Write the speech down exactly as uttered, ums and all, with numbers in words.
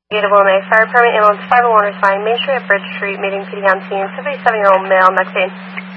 Gate of Willamette Fire Department, ambulance five oh one responding Main Street at Bridge Street, meeting P D on scene, seventy-seven-year-old male, next scene.